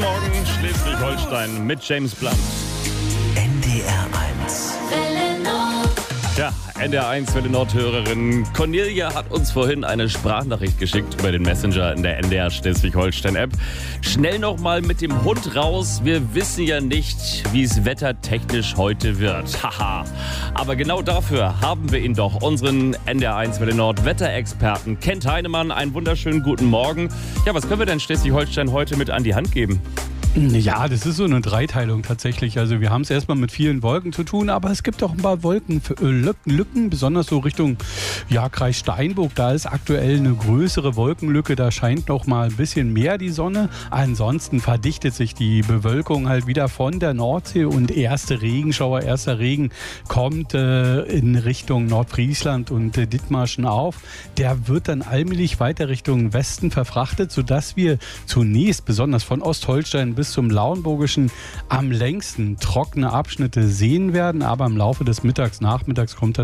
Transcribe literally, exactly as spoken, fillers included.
Morgen, Schleswig-Holstein mit James Blunt. N D R eins. Ja, N D R eins Welle Nord-Hörerin Cornelia hat uns vorhin eine Sprachnachricht geschickt über den Messenger in der N D R Schleswig-Holstein-App. Schnell nochmal mit dem Hund raus. Wir wissen ja nicht, wie es wettertechnisch heute wird. Haha. Aber genau dafür haben wir ihn doch, unseren N D R eins Welle Nord Wetterexperten Kent Heinemann. Einen wunderschönen guten Morgen. Ja, was können wir denn Schleswig-Holstein heute mit an die Hand geben? Ja, das ist so eine Dreiteilung tatsächlich. Also wir haben es erstmal mit vielen Wolken zu tun, aber es gibt auch ein paar Wolkenlücken, besonders so Richtung ja, Kreis Steinburg. Da ist aktuell eine größere Wolkenlücke, da scheint noch mal ein bisschen mehr die Sonne. Ansonsten verdichtet sich die Bewölkung halt wieder von der Nordsee und erste Regenschauer, erster Regen kommt äh, in Richtung Nordfriesland und äh, Dithmarschen auf. Der wird dann allmählich weiter Richtung Westen verfrachtet, sodass wir zunächst besonders von Ostholstein bis bis zum Lauenburgischen am längsten trockene Abschnitte sehen werden. Aber im Laufe des Mittags, Nachmittags kommt dann